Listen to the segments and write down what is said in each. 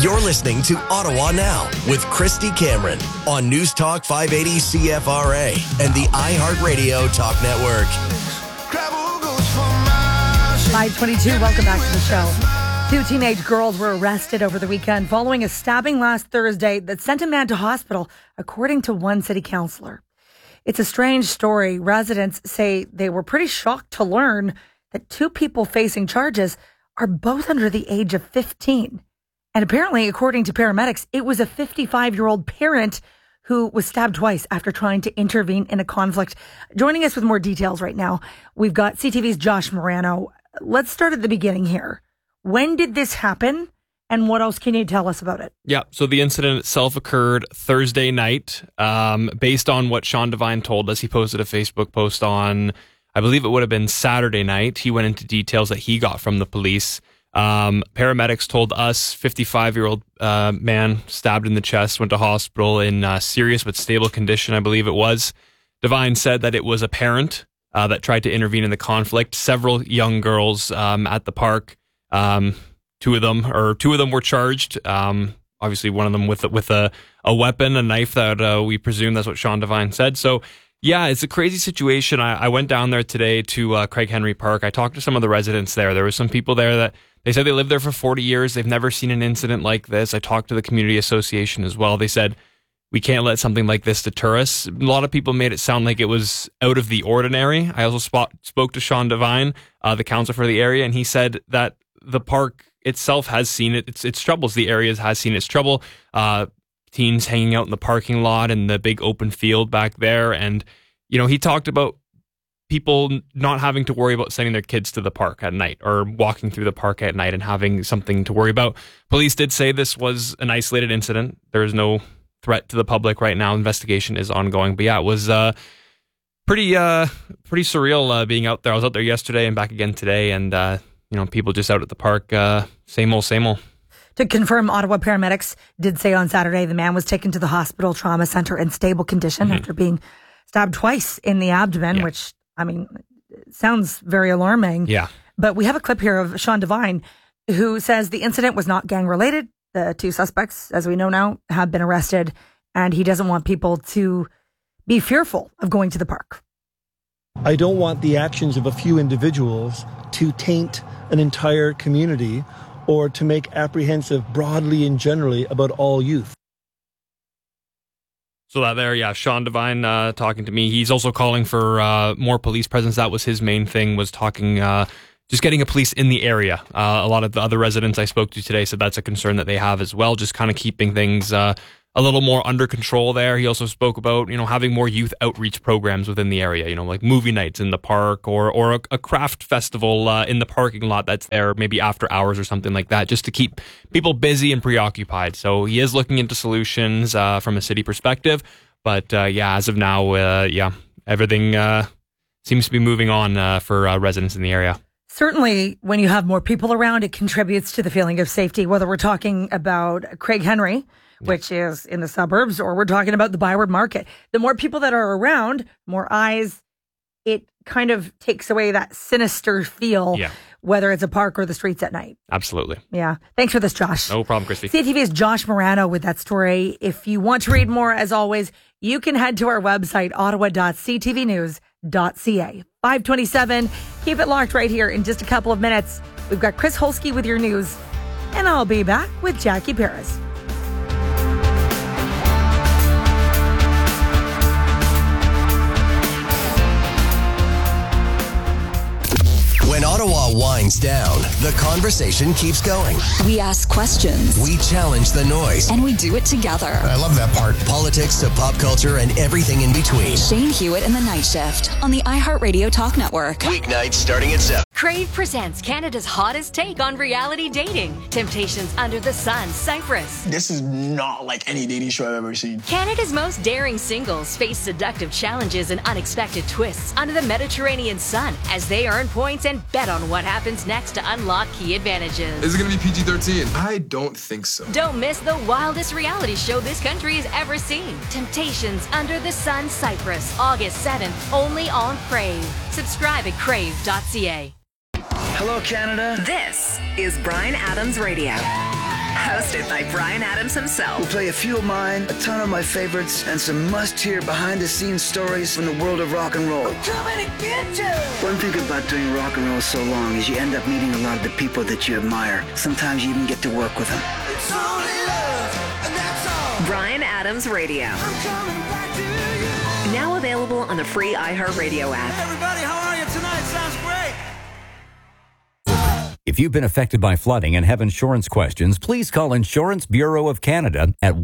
You're listening to Ottawa Now with Christy Cameron on News Talk 580 CFRA and the iHeartRadio Talk Network. 522, welcome back to the show. 2 teenage girls were arrested over the weekend following a stabbing last Thursday that sent a man to hospital, according to one city councillor. It's a strange story. Residents say they were pretty shocked to learn that 2 people facing charges are both under the age of 15. And apparently, according to paramedics, it was a 55-year-old parent who was stabbed twice after trying to intervene in a conflict. Joining us with more details right now, we've got CTV's Josh Morano. Let's start at the beginning here. When did this happen, and what else can you tell us about it? Yeah, so the incident itself occurred Thursday night. Based on what Sean Devine told us, he posted a Facebook post on, I believe it would have been Saturday night. He went into details that he got from the police. Paramedics told us 55-year-old man stabbed in the chest, went to hospital in serious but stable condition, I believe it was. Devine said that it was a parent that tried to intervene in the conflict. Several young girls at the park. Two of them were charged. Obviously, one of them with a weapon, a knife that we presume that's what Sean Devine said. So, yeah, it's a crazy situation. I went down there today to Craig Henry Park. I talked to some of the residents there. There were some people there that they said they lived there for 40 years. They've never seen an incident like this. I talked to the community association as well. They said, we can't let something like this deter us. A lot of people made it sound like it was out of the ordinary. I also spoke to Sean Devine, the council for the area, and he said that the park itself has seen its troubles. The area has seen its trouble. Teens hanging out in the parking lot and the big open field back there. And, you know, he talked about people not having to worry about sending their kids to the park at night or walking through the park at night and having something to worry about. Police did say this was an isolated incident. There is no threat to the public right now. Investigation is ongoing. But yeah, it was pretty surreal being out there. I was out there yesterday and back again today, and you know, people just out at the park, same old, same old. To confirm, Ottawa paramedics did say on Saturday the man was taken to the hospital trauma center in stable condition after being stabbed twice in the abdomen, which, I mean, sounds very alarming. Yeah. But we have a clip here of Sean Devine, who says the incident was not gang-related. The 2 suspects, as we know now, have been arrested, and he doesn't want people to be fearful of going to the park. I don't want the actions of a few individuals to taint an entire community or to make apprehensive broadly and generally about all youth. So that there, yeah, Sean Devine talking to me. He's also calling for more police presence. That was his main thing, was talking, just getting a police in the area. A lot of the other residents I spoke to today said that's a concern that they have as well, just kind of keeping things a little more under control there. He also spoke about, you know, having more youth outreach programs within the area, you know, like movie nights in the park or a craft festival in the parking lot that's there maybe after hours or something like that, just to keep people busy and preoccupied. So he is looking into solutions from a city perspective. But yeah, as of now, everything seems to be moving on for residents in the area. Certainly, when you have more people around, it contributes to the feeling of safety, whether we're talking about Craig Henry, which is in the suburbs, or we're talking about the Byward Market. The more people that are around, more eyes, it kind of takes away that sinister feel, whether it's a park or the streets at night. Absolutely. Yeah. Thanks for this, Josh. No problem, Christy. CTV's Josh Morano with that story. If you want to read more, as always, you can head to our website, ottawa.ctvnews.ca. 527. Keep it locked right here. In just a couple of minutes, we've got Chris Holsky with your news, and I'll be back with Jackie Paris. When Ottawa winds down, the conversation keeps going. We ask questions. We challenge the noise. And we do it together. I love that part. Politics to pop culture and everything in between. Shane Hewitt and the Night Shift on the iHeartRadio Talk Network. Weeknights starting at 7. Crave presents Canada's hottest take on reality dating. Temptations Under the Sun, Cyprus. This is not like any dating show I've ever seen. Canada's most daring singles face seductive challenges and unexpected twists under the Mediterranean sun as they earn points and bet on what happens next to unlock key advantages. Is it going to be PG-13? I don't think so. Don't miss the wildest reality show this country has ever seen. Temptations Under the Sun, Cyprus, August 7th, only on Crave. Subscribe at crave.ca. Hello, Canada. This is Bryan Adams Radio. Hosted by Bryan Adams himself. We'll play a few of mine, a ton of my favorites, and some must-hear behind-the-scenes stories from the world of rock and roll. I'm coming to get you! One thing about doing rock and roll so long is you end up meeting a lot of the people that you admire. Sometimes you even get to work with them. It's only love, and that's all. Bryan Adams Radio. I'm coming back to you. Now available on the free iHeartRadio app. Hey everybody, how are you tonight? Sounds great. If you've been affected by flooding and have insurance questions, please call Insurance Bureau of Canada at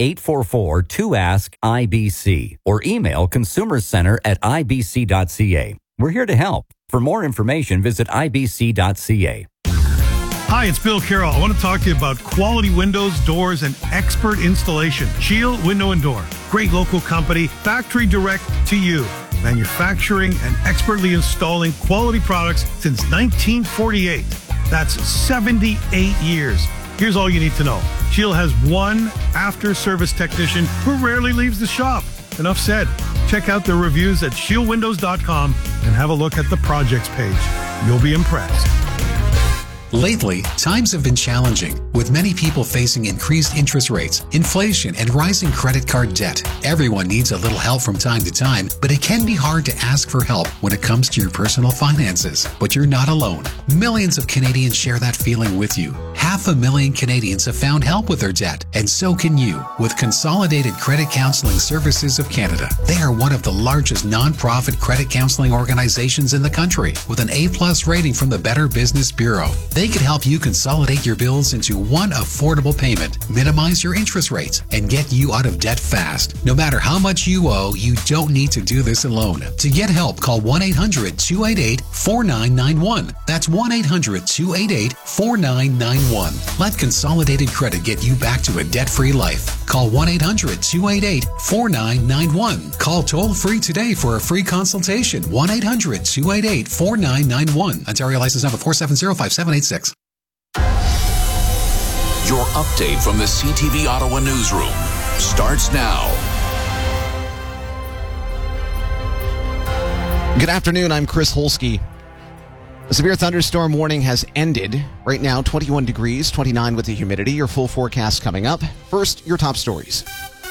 1-844-2ASK-IBC or email consumerscenter@ibc.ca. We're here to help. For more information, visit ibc.ca. Hi, it's Bill Carroll. I want to talk to you about quality windows, doors, and expert installation. Shield Window and Door. Great local company, factory direct to you. Manufacturing and expertly installing quality products since 1948. That's 78 years. Here's all you need to know. Shield has one after-service technician who rarely leaves the shop. Enough said. Check out the reviews at shieldwindows.com and have a look at the projects page. You'll be impressed. Lately, times have been challenging, with many people facing increased interest rates, inflation, and rising credit card debt. Everyone needs a little help from time to time, but it can be hard to ask for help when it comes to your personal finances. But you're not alone. Millions of Canadians share that feeling with you. 500,000 Canadians have found help with their debt, and so can you with Consolidated Credit Counseling Services of Canada. They are one of the largest non-profit credit counseling organizations in the country, with an A+ rating from the Better Business Bureau. They can help you consolidate your bills into one affordable payment, minimize your interest rates, and get you out of debt fast. No matter how much you owe, you don't need to do this alone. To get help, call 1-800-288-4991. That's 1-800-288-4991. Let Consolidated Credit get you back to a debt-free life. Call 1-800-288-4991. Call toll-free today for a free consultation. 1-800-288-4991. Ontario license number 4705786. Your update from the CTV Ottawa newsroom starts now. Good afternoon, I'm Chris Holsky. The severe thunderstorm warning has ended. Right now, 21 degrees, 29 with the humidity. Your full forecast coming up. First, your top stories.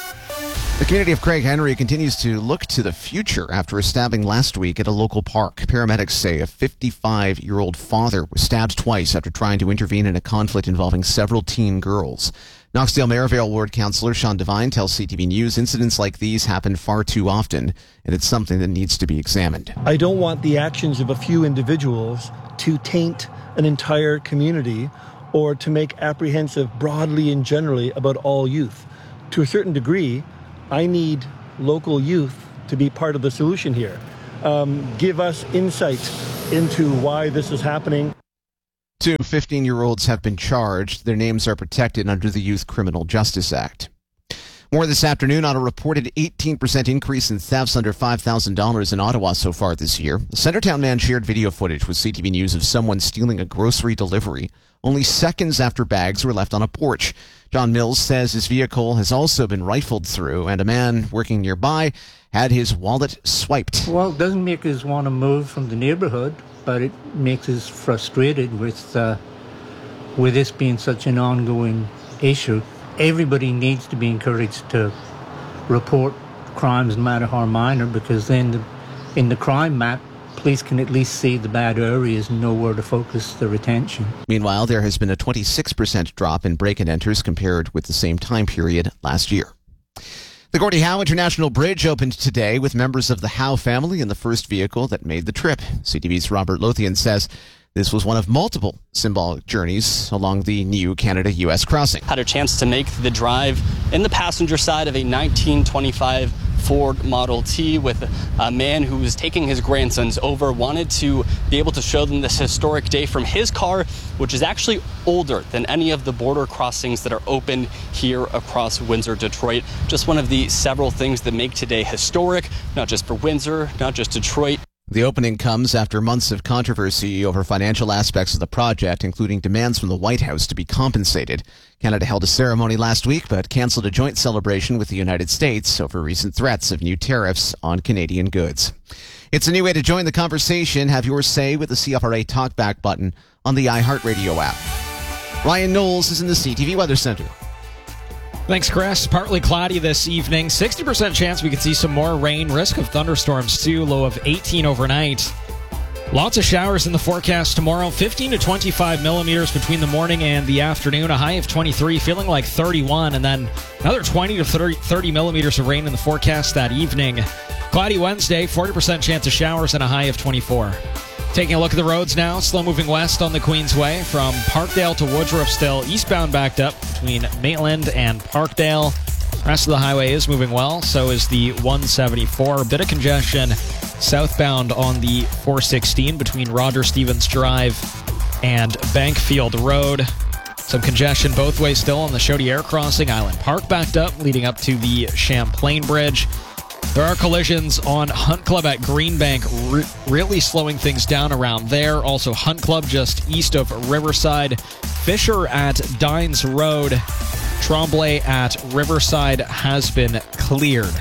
The community of Craig Henry continues to look to the future after a stabbing last week at a local park. Paramedics say a 55-year-old father was stabbed twice after trying to intervene in a conflict involving several teen girls. Knoxdale Merivale Ward Councillor Sean Devine tells CTV News incidents like these happen far too often, and it's something that needs to be examined. I don't want the actions of a few individuals to taint an entire community or to make apprehensive broadly and generally about all youth. To a certain degree, I need local youth to be part of the solution here. Give us insight into why this is happening. 2 15-year-olds have been charged. Their names are protected under the Youth Criminal Justice Act. More this afternoon on a reported 18% increase in thefts under $5,000 in Ottawa so far this year. The Centertown man shared video footage with CTV News of someone stealing a grocery delivery only seconds after bags were left on a porch. John Mills says his vehicle has also been rifled through, and a man working nearby had his wallet swiped. Well, it doesn't make us want to move from the neighborhood, but it makes us frustrated with this being such an ongoing issue. Everybody needs to be encouraged to report crimes, no matter how minor, because then in the crime map, police can at least see the bad areas and know where to focus their attention. Meanwhile, there has been a 26% drop in break-and-enters compared with the same time period last year. The Gordie Howe International Bridge opened today with members of the Howe family in the first vehicle that made the trip. CTV's Robert Lothian says this was one of multiple symbolic journeys along the new Canada-U.S. crossing. Had a chance to make the drive in the passenger side of a 1925 Ford Model T with a man who was taking his grandsons over, wanted to be able to show them this historic day from his car, which is actually older than any of the border crossings that are open here across Windsor, Detroit. Just one of the several things that make today historic, not just for Windsor, not just Detroit. The opening comes after months of controversy over financial aspects of the project, including demands from the White House to be compensated. Canada held a ceremony last week, but canceled a joint celebration with the United States over recent threats of new tariffs on Canadian goods. It's a new way to join the conversation. Have your say with the CFRA Talkback button on the iHeartRadio app. Ryan Knowles is in the CTV Weather Center. Thanks, Chris. Partly cloudy this evening. 60% chance we could see some more rain. Risk of thunderstorms, too. Low of 18 overnight. Lots of showers in the forecast tomorrow. 15 to 25 millimeters between the morning and the afternoon. A high of 23, feeling like 31. And then another 20 to 30 millimeters of rain in the forecast that evening. Cloudy Wednesday, 40% chance of showers and a high of 24. Taking a look at the roads now. Slow moving west on the Queensway from Parkdale to Woodruff still. Eastbound backed up between Maitland and Parkdale. Rest of the highway is moving well. So is the 174. A bit of congestion southbound on the 416 between Roger Stevens Drive and Bankfield Road. Some congestion both ways still on the Chaudière crossing. Island Park backed up leading up to the Champlain Bridge. There are collisions on Hunt Club at Greenbank, really slowing things down around there. Also Hunt Club just east of Riverside. Fisher at Dines Road. Tremblay at Riverside has been cleared.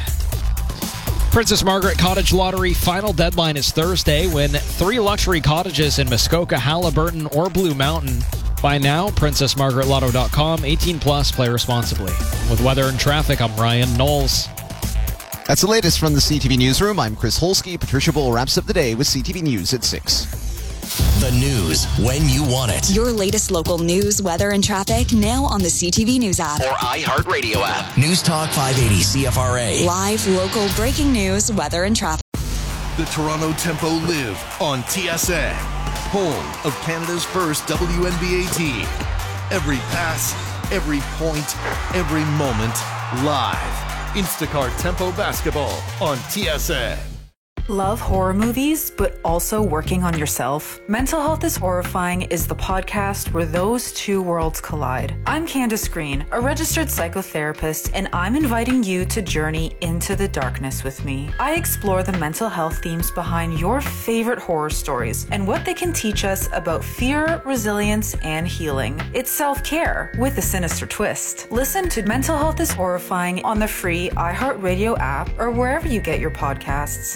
Princess Margaret Cottage Lottery final deadline is Thursday. Win 3 luxury cottages in Muskoka, Halliburton, or Blue Mountain. By now, PrincessMargaretLotto.com. 18 plus. Play responsibly. With weather and traffic, I'm Ryan Knowles. That's the latest from the CTV Newsroom. I'm Chris Holsky. Patricia Bull wraps up the day with CTV News at 6. The news when you want it. Your latest local news, weather, and traffic now on the CTV News app. Or iHeartRadio app. News Talk 580 CFRA. Live, local, breaking news, weather, and traffic. The Toronto Tempo live on TSN. Home of Canada's first WNBA team. Every pass, every point, every moment, live. Instacart Tempo Basketball on TSN. Love horror movies, but also working on yourself? Mental Health is Horrifying is the podcast where those two worlds collide. I'm Candace Green, a registered psychotherapist, and I'm inviting you to journey into the darkness with me. I explore the mental health themes behind your favorite horror stories and what they can teach us about fear, resilience, and healing. It's self-care with a sinister twist. Listen to Mental Health is Horrifying on the free iHeartRadio app or wherever you get your podcasts.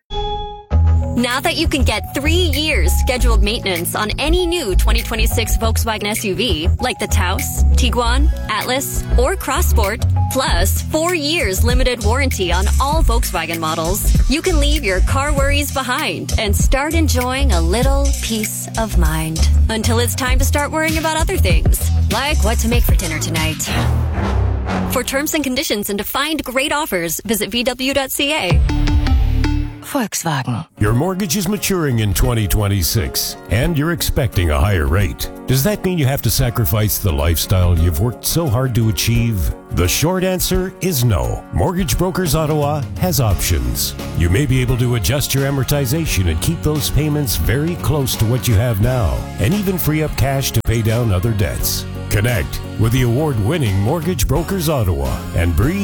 Now that you can get 3 years scheduled maintenance on any new 2026 Volkswagen SUV, like the Taos, Tiguan, Atlas, or Crossport, plus 4 years limited warranty on all Volkswagen models, you can leave your car worries behind and start enjoying a little peace of mind. Until it's time to start worrying about other things, like what to make for dinner tonight. For terms and conditions and to find great offers, visit VW.ca. Volkswagen. Your mortgage is maturing in 2026, and you're expecting a higher rate. Does that mean you have to sacrifice the lifestyle you've worked so hard to achieve? The short answer is no. Mortgage Brokers Ottawa has options. You may be able to adjust your amortization and keep those payments very close to what you have now, and even free up cash to pay down other debts. Connect with the award-winning Mortgage Brokers Ottawa and breathe